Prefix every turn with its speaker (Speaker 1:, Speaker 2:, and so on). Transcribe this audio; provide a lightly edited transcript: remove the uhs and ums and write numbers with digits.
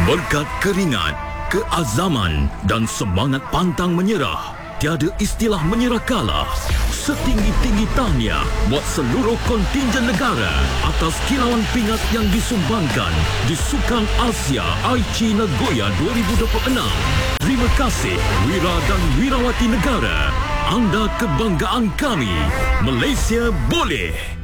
Speaker 1: Berkat keringat, keazaman dan semangat pantang menyerah, tiada istilah menyerah kalah. Setinggi-tinggi tahniah buat seluruh kontingen negara atas kilauan pingat yang disumbangkan di Sukan Asia Aichi Nagoya 2026. Terima kasih Wira dan Wirawati negara. Anda kebanggaan kami. Malaysia boleh!